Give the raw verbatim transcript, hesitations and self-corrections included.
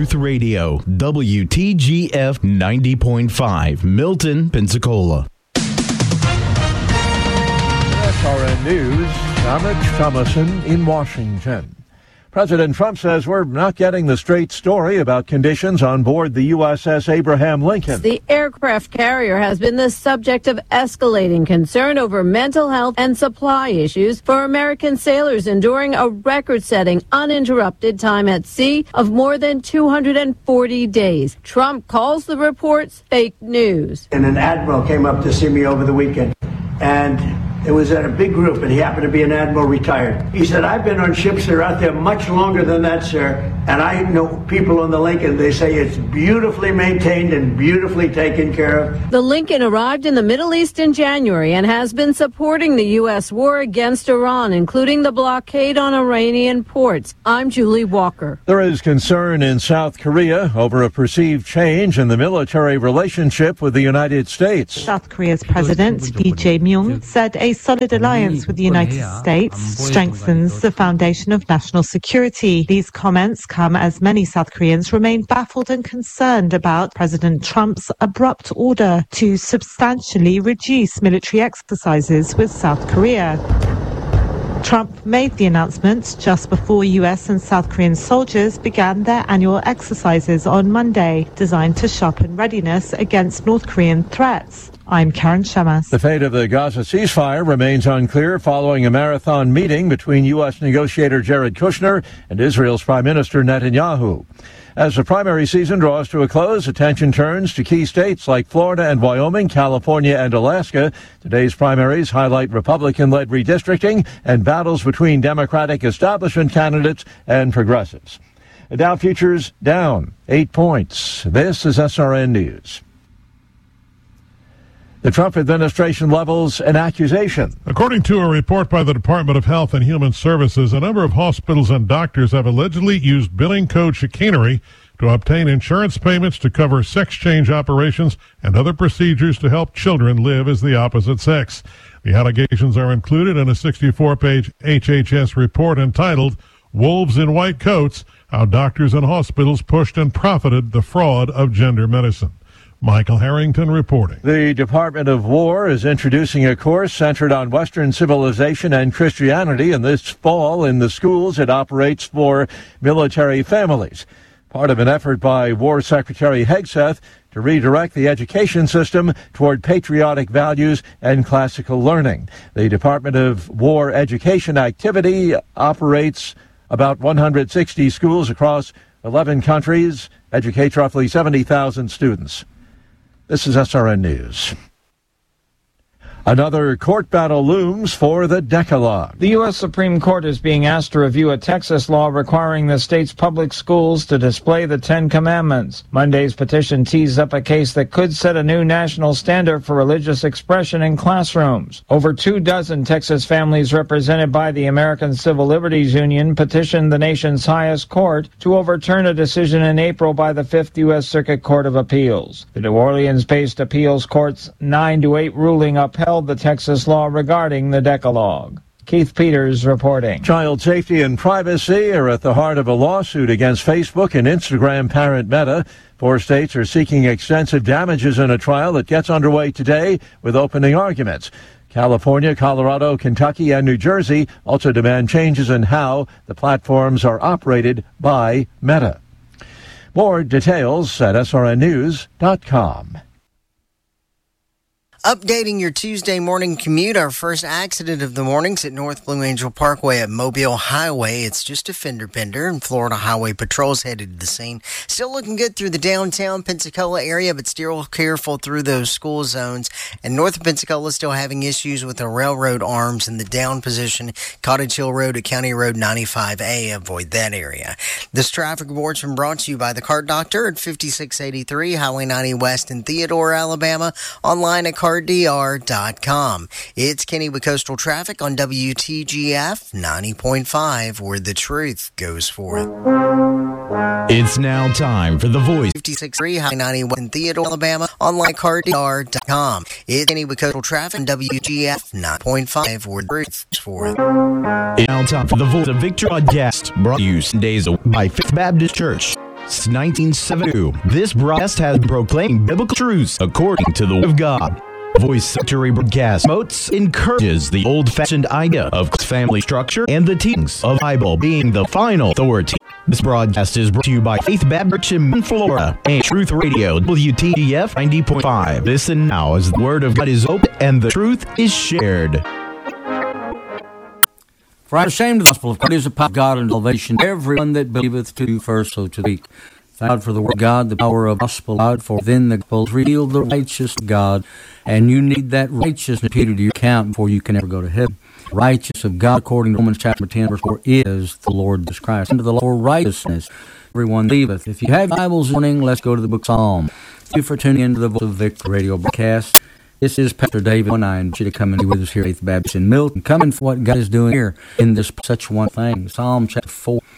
Truth Radio, W T G F ninety point five, Milton, Pensacola. S R N News, I'm Rich Thomason in Washington. President Trump says we're not getting the straight story about conditions on board the U S S Abraham Lincoln. The aircraft carrier has been the subject of escalating concern over mental health and supply issues for American sailors enduring a record-setting uninterrupted time at sea of more than two hundred forty days. Trump calls the reports fake news. And an admiral came up to see me over the weekend, and it was at a big group, and he happened to be an admiral retired. He said, I've been on ships that are out there much longer than that, sir, and I know people on the Lincoln, they say it's beautifully maintained and beautifully taken care of. The Lincoln arrived in the Middle East in January and has been supporting the U S war against Iran, including the blockade on Iranian ports. I'm Julie Walker. There is concern in South Korea over a perceived change in the military relationship with the United States. South Korea's President, Lee Jae-myung, said a solid alliance with the United States strengthens the foundation of national security. These comments come as many South Koreans remain baffled and concerned about President Trump's abrupt order to substantially reduce military exercises with South Korea. Trump made the announcement just before U S and South Korean soldiers began their annual exercises on Monday, designed to sharpen readiness against North Korean threats. I'm Karen Shamas. The fate of the Gaza ceasefire remains unclear following a marathon meeting between U S negotiator Jared Kushner and Israel's Prime Minister Netanyahu. As the primary season draws to a close, attention turns to key states like Florida and Wyoming, California and Alaska. Today's primaries highlight Republican-led redistricting and battles between Democratic establishment candidates and progressives. The Dow futures down eight points. This is S R N News. The Trump administration levels an accusation. According to a report by the Department of Health and Human Services, a number of hospitals and doctors have allegedly used billing code chicanery to obtain insurance payments to cover sex change operations and other procedures to help children live as the opposite sex. The allegations are included in a sixty-four page H H S report entitled Wolves in White Coats, How Doctors and Hospitals Pushed and Profited the Fraud of Gender Medicine. Michael Harrington reporting. The Department of War is introducing a course centered on Western civilization and Christianity, and this fall in the schools it operates for military families. Part of an effort by War Secretary Hegseth to redirect the education system toward patriotic values and classical learning. The Department of War Education Activity operates about one hundred sixty schools across eleven countries, educates roughly seventy thousand students. This is S R N News. Another court battle looms for the Decalogue. The U S Supreme Court is being asked to review a Texas law requiring the state's public schools to display the Ten Commandments. Monday's petition teased up a case that could set a new national standard for religious expression in classrooms. Over two dozen Texas families represented by the American Civil Liberties Union petitioned the nation's highest court to overturn a decision in April by the Fifth U S Circuit Court of Appeals. The New Orleans-based appeals court's nine to eight ruling upheld the Texas law regarding the Decalogue. Keith Peters reporting. Child safety and privacy are at the heart of a lawsuit against Facebook and Instagram parent Meta. Four states are seeking extensive damages in a trial that gets underway today with opening arguments. California, Colorado, Kentucky, and New Jersey also demand changes in how the platforms are operated by Meta. More details at S R N news dot com. Updating your Tuesday morning commute, our first accident of the morning's at North Blue Angel Parkway at Mobile Highway. It's just a fender bender, and Florida Highway Patrol's headed to the scene. Still looking good through the downtown Pensacola area, but still careful through those school zones. And north of Pensacola still having issues with the railroad arms in the down position. Cottage Hill Road at County Road ninety-five A. Avoid that area. This traffic report's been brought to you by the Car Doctor at fifty-six eighty-three Highway ninety West in Theodore, Alabama. Online at car d r dot com. It's Kenny with Coastal Traffic on W T G F ninety point five, where the truth goes forth. It's now time for the voice. fifty-six three Highway ninety in Theodore, Alabama. Online car d r dot com. It's Kenny with Coastal Traffic on W G F nine point five, where the truth goes forth. It's now time for the voice of Victor podcast, brought to you Sundays by Fifth Baptist Church. since nineteen seventy-two. This broadcast has been proclaiming biblical truths according to the Word of God. Voice Sanctuary Broadcast promotes, encourages the old-fashioned idea of family structure and the teachings of the Bible being the final authority. This broadcast is brought to you by Faith Baptist Church in Florida and Truth Radio, W T G F ninety point five. Listen now as the Word of God is open and the truth is shared. For I am ashamed of the gospel of Christ, it is the power of God and salvation to everyone that believeth, to first, so to speak. Thank God for the word of God, the power of gospel God, for then the gospel revealed the righteousness of God, and you need that righteousness imputed to your account before you can ever go to heaven. Righteousness of God, according to Romans chapter ten, verse four, is the Lord Jesus Christ. Unto the Lord for righteousness, everyone believeth. If you have Bibles this morning, let's go to the book of Psalm. Thank you for tuning into the Voice of Victory radio broadcast. This is Pastor David, and I invite you to come and be with us here at Faith Baptist in Milton. Come in for what God is doing here in this such one thing. Psalm chapter four.